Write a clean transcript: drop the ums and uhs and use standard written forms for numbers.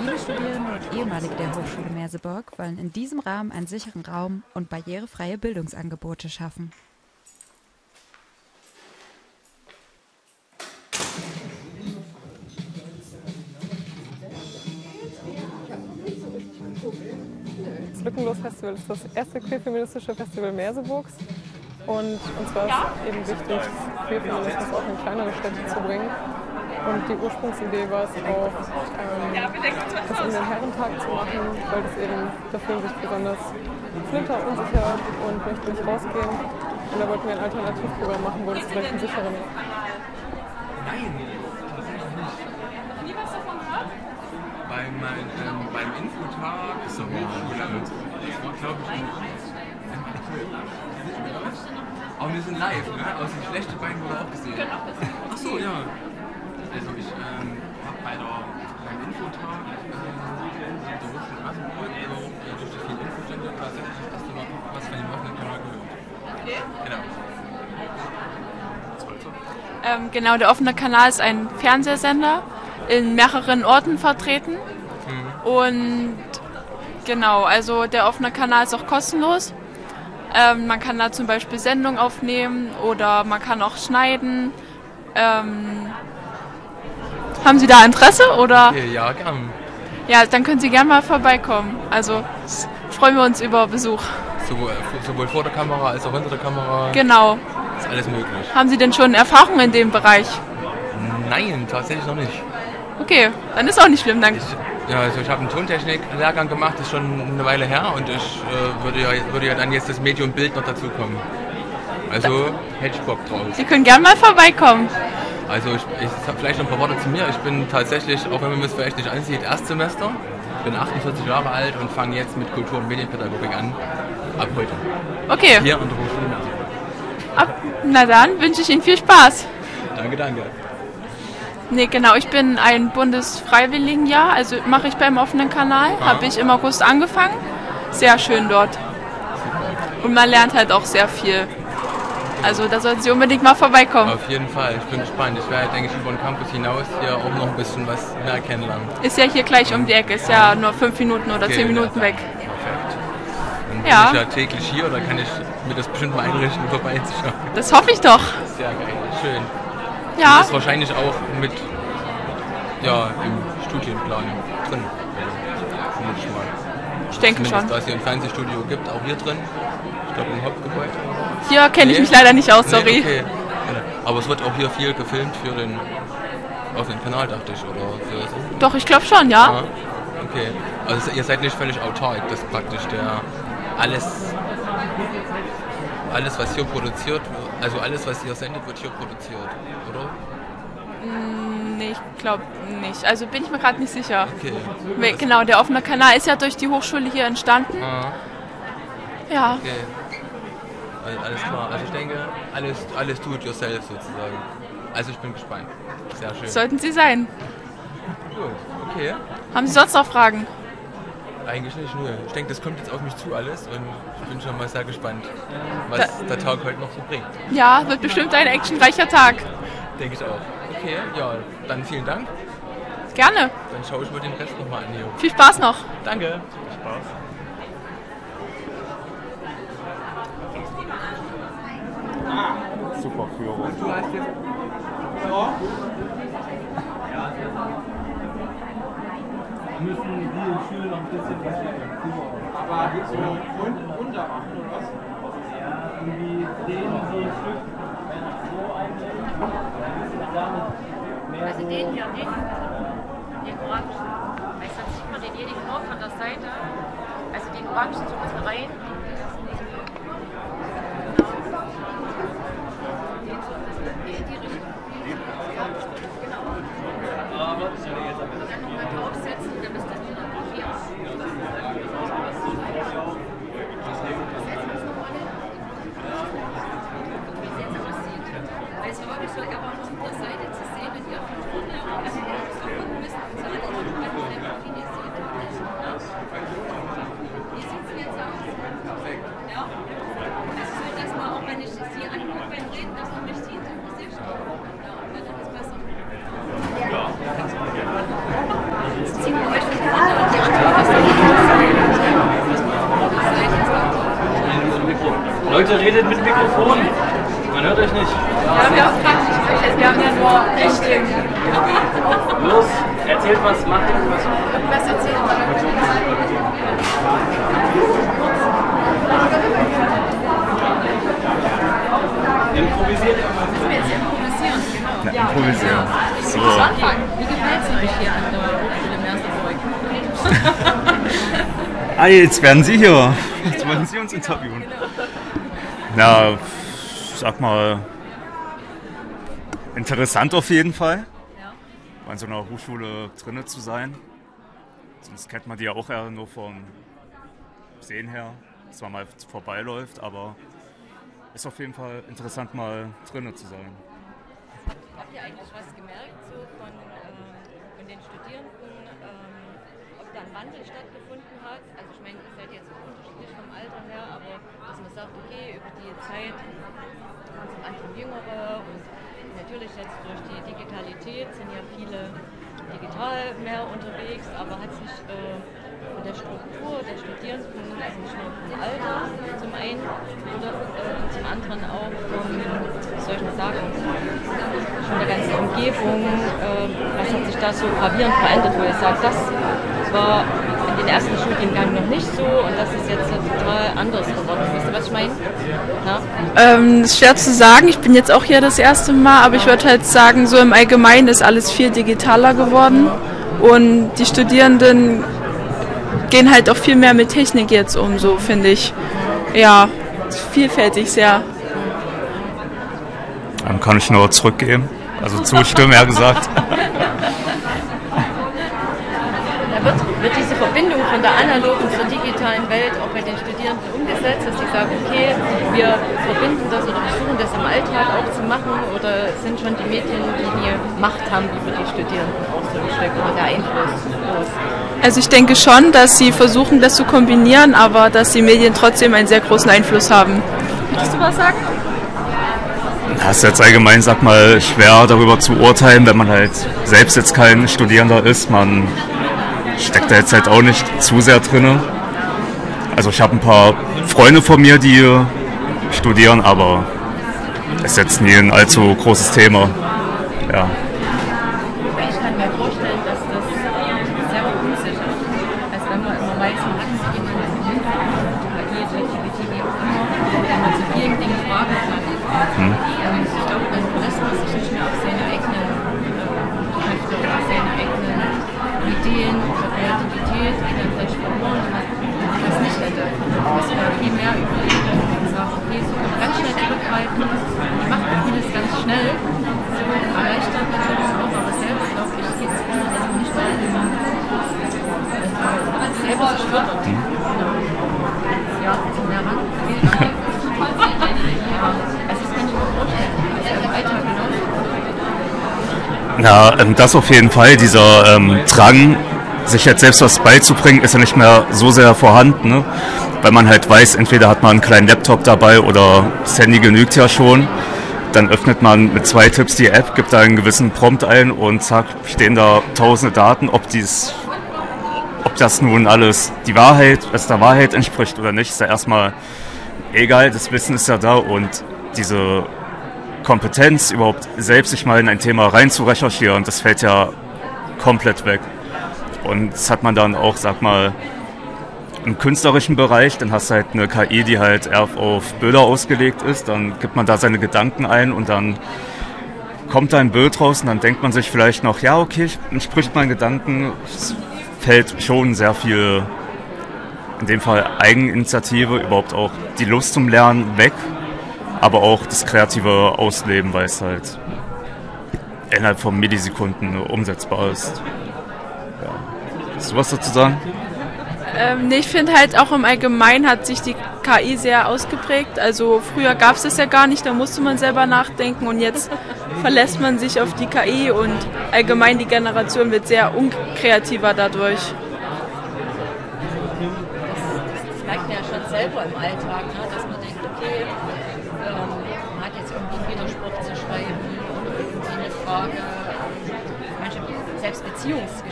Viele Studierende und Ehemalige der Hochschule Merseburg wollen in diesem Rahmen einen sicheren Raum und barrierefreie Bildungsangebote schaffen. Das Lückenlos-Festival ist das erste queerfeministische Festival Merseburgs. Und zwar ist eben wichtig, Queerfeminismus auch in kleinere Städte zu bringen. Und die Ursprungsidee war es auch, das in den Herrentag zu machen, weil das eben, da fühlen sich besonders Flinter unsicher und möchten nicht rausgehen. Und da wollten wir ein Alternativprogramm machen, wo es vielleicht einen sicheren. Nein, tatsächlich nicht. Nie was davon gehört? Beim Infotag zur Hochschule, das war glaube ich im April. Aber wir sind live, ne? Also die schlechte Bein wurde auch gesehen. Ach so, ja. Also ich habe beim Infotag der Hochschule Merseburg durch die vielen Infostände tatsächlich das erste Mal was von dem offenen Kanal gehört. Okay. Genau. Genau, der offene Kanal ist ein Fernsehsender in mehreren Orten vertreten. Und genau, also der offene Kanal ist auch kostenlos. Man kann da zum Beispiel Sendungen aufnehmen oder man kann auch schneiden. Haben Sie da Interesse oder? Okay, ja, gern. Ja, dann können Sie gerne mal vorbeikommen. Also freuen wir uns über Besuch. Sowohl vor der Kamera als auch hinter der Kamera. Genau. Ist alles möglich. Haben Sie denn schon Erfahrung in dem Bereich? Nein, tatsächlich noch nicht. Okay, dann ist auch nicht schlimm, danke. Ich habe einen Tontechnik-Lehrgang gemacht, das ist schon eine Weile her und ich würde ja dann jetzt das Medium Bild noch dazukommen. Also hätte ich Bock drauf. Sie können gerne mal vorbeikommen. Also ich habe vielleicht noch ein paar Worte zu mir. Ich bin tatsächlich, auch wenn man mir das vielleicht nicht ansieht, Erstsemester. Ich bin 48 Jahre alt und fange jetzt mit Kultur- und Medienpädagogik an. Ab heute. Okay. Hier an der Hochschule Merseburg. Na dann wünsche ich Ihnen viel Spaß. Danke, danke. Nee, genau, ich bin ein Bundesfreiwilligenjahr, also mache ich beim offenen Kanal, habe ich im August angefangen. Sehr schön dort. Und man lernt halt auch sehr viel. Also da sollten Sie unbedingt mal vorbeikommen. Auf jeden Fall, ich bin gespannt. Ich werde, denke ich, über den Campus hinaus hier auch noch ein bisschen was mehr kennenlernen. Ist ja hier gleich um die Ecke, ist ja nur 5 Minuten oder 10 Minuten weg. Perfekt. Dann bin Ja. ich ja täglich hier, oder kann ich mir das bestimmt mal einrichten, vorbeizuschauen. Das hoffe ich doch. Sehr geil, schön. Ja, Das ist wahrscheinlich auch mit im Studienplan drin. Vermute ich mal. ich denke Zumindest, schon. da es hier ein Fernsehstudio gibt, auch hier drin. Ich glaube im Hauptgebäude. Hier kenne ich mich leider nicht aus, sorry. Nee, okay. Aber es wird auch hier viel gefilmt für den offenen Kanal, dachte ich, oder für so. Doch, ich glaube schon, ja. Ja, okay. Also ihr seid nicht völlig autark, das ist praktisch alles was hier produziert wird, also alles was ihr sendet, wird hier produziert, oder? Nee, ich glaube nicht. Also bin ich mir gerade nicht sicher. Okay. Genau, der offene Kanal ist ja durch die Hochschule hier entstanden. Ah, Ja, okay. Also alles klar. Also ich denke, alles do it yourself sozusagen. Also ich bin gespannt. Sehr schön. sollten Sie sein. Gut, okay. Haben Sie sonst noch Fragen? Eigentlich nicht, nö. Ich denke, das kommt jetzt auf mich zu alles und ich bin schon mal sehr gespannt, was der Tag heute noch so bringt. Ja, wird bestimmt ein actionreicher Tag. Denke ich auch. Okay, ja, dann vielen Dank. Gerne. Dann schaue ich mir den Rest nochmal an hier. Viel Spaß noch. Danke. Spaß. Super Führung. Du hast jetzt... Müssen die Schüler noch ein bisschen was aber jetzt so runter machen oder was? Ja, irgendwie den so ein Stück so einstellen. Also den hier nicht, den orangen. Weil sonst sieht man den hier nicht nur von der Seite. Also den orangen so ein bisschen rein. In die Richtung. Genau. Dann nochmal draufsetzen, dann ist das nur noch Papier. Weil es war wirklich so, er war von der Seite zu sehen und ihr von vorne und also so gucken müssen und so alle und man muss einfach viele sehen. Wie sieht es jetzt aus? Perfekt. Ja. Also so, dass man auch, wenn ich das hier angucke beim Reden, dass man mich sieht im Gesicht. Ja, und dann ist es besser. Ja. Das ziehen wir euch Bitte redet mit Mikrofon. Man hört euch nicht. Ja, wir haben praktisch nicht. Wir haben ja nur Technik. Los, erzählt was, macht irgendwas. Was erzählen Improvisiert. Jetzt improvisieren, genau. Na, improvisieren. So. Wie gefällt es euch hier an der Hochschule Merseburg? Ah, jetzt werden Sie hier. Jetzt wollen Sie uns interviewen. Na, sag mal, interessant auf jeden Fall, an so einer Hochschule drinnen zu sein. Sonst kennt man die ja auch eher nur vom Sehen her, dass man mal vorbeiläuft, aber ist auf jeden Fall interessant, mal drinnen zu sein. Habt ihr eigentlich was gemerkt so von den Studierenden, ob da ein Wandel stattgefunden hat? Also ich meine, ihr seid jetzt unterschiedlich vom Alter her, aber dass man sagt, okay, über die Zeit waren es am Anfang Jüngere und natürlich jetzt durch die Digitalität sind ja viele digital mehr unterwegs, aber hat sich von der Struktur der Studierenden, also nicht nur vom Alter zum einen oder zum anderen auch von, wie soll ich mal sagen, von der ganzen Umgebung, was hat sich da so gravierend verändert, wo ihr sagt, das war in den ersten Studiengang noch nicht so und das ist jetzt total anders geworden. Wisst ihr, was ich meine? Ist schwer zu sagen. Ich bin jetzt auch hier das erste Mal, aber ich würde halt sagen, so im Allgemeinen ist alles viel digitaler geworden und die Studierenden gehen halt auch viel mehr mit Technik jetzt um, so finde ich. Ja, vielfältig sehr. Dann kann ich nur zurückgeben, also zustimmen, eher gesagt. Wird diese Verbindung von der analogen zur digitalen Welt auch bei den Studierenden umgesetzt, dass sie sagen, okay, wir verbinden das oder versuchen das im Alltag auch zu machen, oder sind schon die Medien, die Macht haben über die Studierenden auch so ein Stück oder der Einfluss groß? Also ich denke schon, dass sie versuchen, das zu kombinieren, aber dass die Medien trotzdem einen sehr großen Einfluss haben. Möchtest du was sagen? Das ist jetzt allgemein, sag mal, schwer darüber zu urteilen, wenn man halt selbst jetzt kein Studierender ist. Man steckt da jetzt halt auch nicht zu sehr drin. Also ich habe ein paar Freunde von mir, die studieren, aber ist jetzt nie ein allzu großes Thema. Ja. Ich kann mir vorstellen, dass das sehr unsicher ist. Also wenn man immer weiß, man hat jemanden im Hintergrund, KI, ChatGPT, wie auch immer, der man zu vielen Dingen fragen kann. Ich glaube, dann verlässt man sich nicht mehr auf seine eigenen Kräfte oder auf seine eigenen Ideen oder Kreativität, die dann vielleicht verloren, wenn man das nicht hätte. Muss man viel mehr überlegen und sagen, okay, so kann man ganz schnell zurückgreifen. Ich mache vieles ganz schnell. So erleichtert natürlich auch, aber selbst, glaube ich, geht es also nicht mal selber sich fördert. Ja, zum Lernen. Vielen Dank. Ja, also das kann ich mir vorstellen. Also im Alltag genauso. Ja, das auf jeden Fall. Dieser Drang, sich jetzt selbst was beizubringen, ist ja nicht mehr so sehr vorhanden, ne? Weil man halt weiß, entweder hat man einen kleinen Laptop dabei oder das Handy genügt ja schon. Dann öffnet man mit 2 Tipps die App, gibt da einen gewissen Prompt ein und zack, stehen da tausende Daten, ob das nun alles der Wahrheit entspricht oder nicht, ist ja erstmal egal, das Wissen ist ja da und diese Kompetenz, überhaupt selbst sich mal in ein Thema rein zu recherchieren, das fällt ja komplett weg. Und das hat man dann auch, sag mal, im künstlerischen Bereich, dann hast du halt eine KI, die halt eher auf Bilder ausgelegt ist, dann gibt man da seine Gedanken ein und dann kommt da ein Bild raus und dann denkt man sich vielleicht noch, ja okay, entspricht meinen Gedanken, es fällt schon sehr viel, in dem Fall Eigeninitiative, überhaupt auch die Lust zum Lernen weg, aber auch das kreative Ausleben, weil es halt innerhalb von Millisekunden umsetzbar ist. Ja. Hast du was dazu sagen? Nee, ich finde halt auch im Allgemeinen hat sich die KI sehr ausgeprägt. Also früher gab es das ja gar nicht, da musste man selber nachdenken und jetzt verlässt man sich auf die KI und allgemein die Generation wird sehr unkreativer dadurch. Das merkt man ja schon selber im Alltag, ne? Dass man denkt, okay, man hat jetzt irgendwie einen Widerspruch zu schreiben oder irgendwie eine Frage, manche selbst Beziehungsgeschichten.